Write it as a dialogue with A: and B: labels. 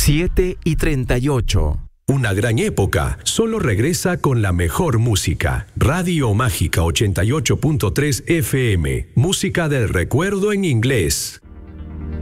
A: 7:38.
B: Una gran época solo regresa con la mejor música. Radio Mágica 88.3 FM. Música del recuerdo en inglés.